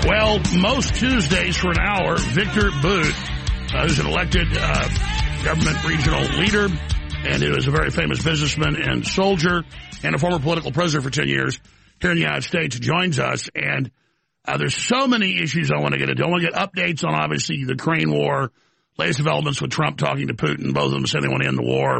Well, most Tuesdays for an hour, Victor Bout, who's an elected government regional leader and who is a very famous businessman and soldier and a former political prisoner for 10 years here in the United States, joins us. And there's so many issues I want to get into. I want to get updates on, obviously, the Ukraine war, latest developments with Trump talking to Putin. Both of them saying they want to end the war.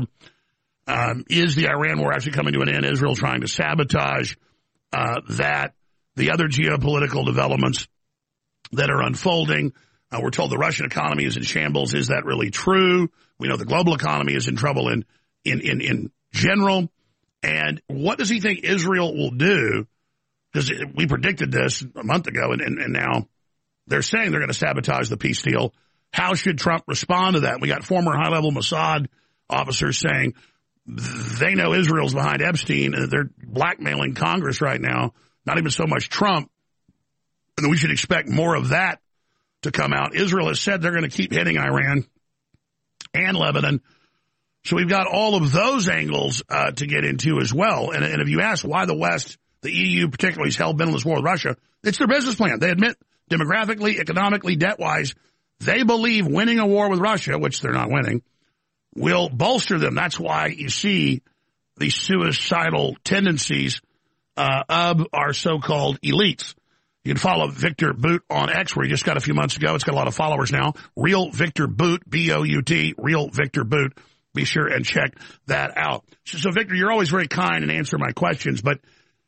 Is the Iran war actually coming to an end? Israel trying to sabotage that. The other geopolitical developments that are unfolding. We're told the Russian economy is in shambles. Is that really true? We know the global economy is in trouble in general. And what does he think Israel will do? Because we predicted this a month ago, and now they're saying they're going to sabotage the peace deal. How should Trump respond to that? We got former high-level Mossad officers saying they know Israel's behind Epstein, and they're blackmailing Congress right now, not even so much Trump, and we should expect more of that to come out. Israel has said they're going to keep hitting Iran and Lebanon. So we've got all of those angles to get into as well. And if you ask why the West, the EU particularly, is hell-bent on this war with Russia, it's their business plan. They admit demographically, economically, debt-wise, they believe winning a war with Russia, which they're not winning, will bolster them. That's why you see these suicidal tendencies of our so-called elites. You can follow Victor Bout on X, where he just got a few months ago. It's got a lot of followers now. Real Victor Bout, B-O-U-T, Real Victor Bout. Be sure and check that out. So, Victor, you're always very kind and answer my questions, but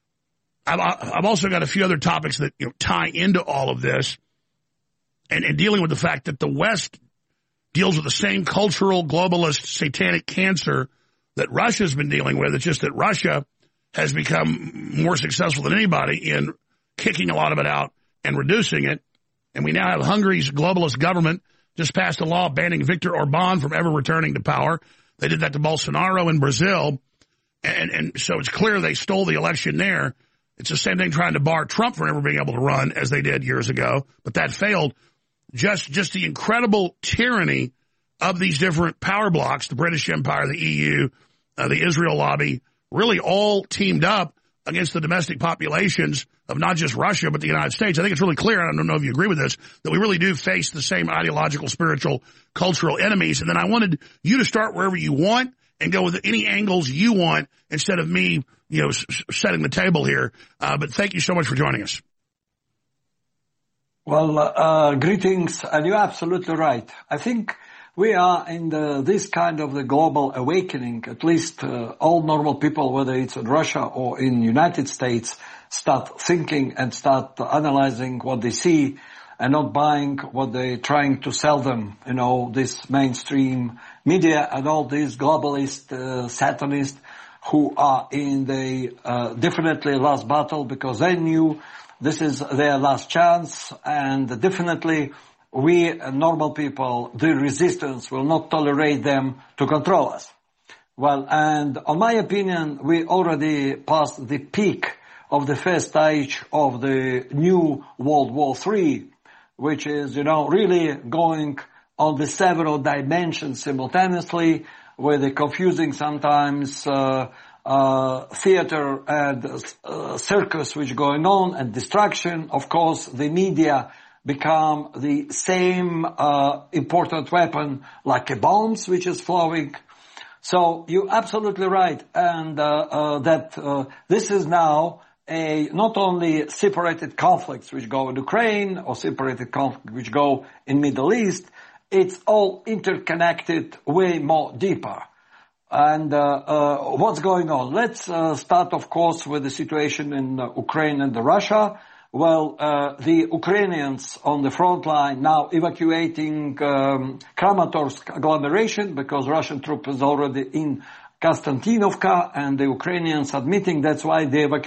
I've also got a few other topics that tie into all of this and dealing with the fact that the West deals with the same cultural, globalist, satanic cancer that Russia's been dealing with. It's just that Russia has become more successful than anybody in kicking a lot of it out and reducing it. And we now have Hungary's globalist government just passed a law banning Viktor Orban from ever returning to power. They did that to Bolsonaro in Brazil. And so it's clear they stole the election there. It's the same thing trying to bar Trump from ever being able to run as they did years ago. But that failed. Just the incredible tyranny of these different power blocks, the British Empire, the EU, the Israel lobby, really all teamed up against the domestic populations of not just Russia, but the United States. I think it's really clear, and I don't know if you agree with this, that we really do face the same ideological, spiritual, cultural enemies. And then I wanted you to start wherever you want and go with any angles you want instead of me, setting the table here. But thank you so much for joining us. Well, greetings, and you're absolutely right. I think we are in this kind of the global awakening. At least all normal people, whether it's in Russia or in United States, start thinking and start analyzing what they see and not buying what they're trying to sell them. This mainstream media and all these globalist, satanists who are in the definitely last battle because they knew this is their last chance, and definitely we normal people, the resistance, will not tolerate them to control us. Well, and on my opinion, we already passed the peak of the first stage of the new World War III, which is, really going on the several dimensions simultaneously, with the confusing sometimes theater and circus which going on, and distraction. Of course, the media become the same important weapon like a bombs which is flowing. So you're absolutely right, and that this is now not only separated conflicts which go in Ukraine or separated conflicts which go in Middle East, it's all interconnected way more deeper. And what's going on? Let's start, of course, with the situation in Ukraine and Russia. Well, the Ukrainians on the front line now evacuating Kramatorsk agglomeration because Russian troops is already in Konstantinovka, and the Ukrainians admitting that's why they evacuated